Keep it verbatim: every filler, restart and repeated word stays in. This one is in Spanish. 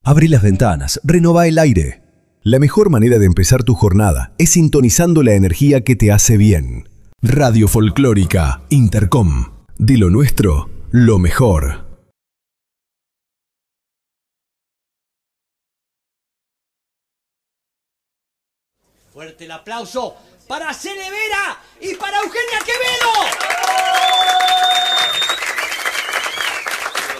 Abrí las ventanas, renová el aire. La mejor manera de empezar tu jornada es sintonizando la energía que te hace bien. Radio Folclórica Intercom. De lo nuestro, lo mejor. Fuerte el aplauso para Celevera y para Eugenia Quevedo.